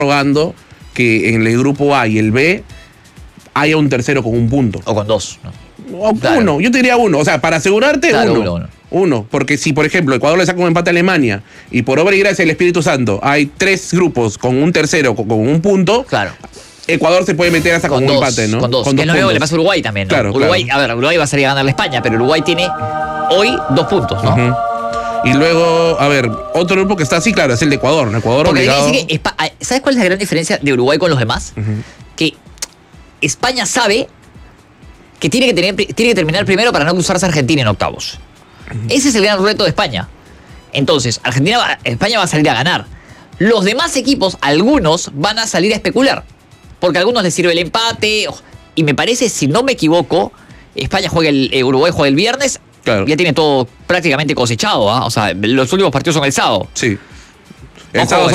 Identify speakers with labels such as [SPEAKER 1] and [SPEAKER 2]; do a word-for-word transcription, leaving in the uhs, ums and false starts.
[SPEAKER 1] rogando que en el grupo A y el B haya un tercero con un punto.
[SPEAKER 2] O con dos, ¿no?
[SPEAKER 1] O
[SPEAKER 2] Claro.
[SPEAKER 1] uno, yo te diría uno. O sea, para asegurarte,
[SPEAKER 2] Claro,
[SPEAKER 1] uno.
[SPEAKER 2] uno, uno.
[SPEAKER 1] Uno, porque si, por ejemplo, Ecuador le saca un empate a Alemania y por obra y gracia del Espíritu Santo hay tres grupos con un tercero con, con un punto,
[SPEAKER 2] Claro.
[SPEAKER 1] Ecuador se puede meter hasta con,
[SPEAKER 2] Con
[SPEAKER 1] un
[SPEAKER 2] dos,
[SPEAKER 1] empate, ¿no?
[SPEAKER 2] con dos. que es lo mismo que le pasa a Uruguay también, ¿no?
[SPEAKER 1] Claro,
[SPEAKER 2] Uruguay,
[SPEAKER 1] claro.
[SPEAKER 2] a ver, Uruguay va a salir a ganarle a España, pero Uruguay tiene hoy dos puntos, ¿no?
[SPEAKER 1] Ujú. Y luego, a ver, otro grupo que está así, claro, es el de Ecuador. ¿no? Ecuador
[SPEAKER 2] Porque
[SPEAKER 1] obligado.
[SPEAKER 2] quiere decir que Espa- ¿sabes cuál es la gran diferencia de Uruguay con los demás?
[SPEAKER 1] Ujú.
[SPEAKER 2] Que España sabe que tiene que, tener, tiene que terminar primero para no cruzarse a Argentina en octavos. Ese es el gran reto de España. Entonces, Argentina va- España va a salir a ganar. Los demás equipos, algunos, van a salir a especular. Porque a algunos les sirve el empate. Y me parece, si no me equivoco, España juega el, eh, Uruguay juega el viernes.
[SPEAKER 1] Claro.
[SPEAKER 2] Ya tiene todo prácticamente cosechado. ¿ah? O sea, los últimos partidos son el sábado.
[SPEAKER 1] Sí. El
[SPEAKER 2] Ojo,
[SPEAKER 1] sábado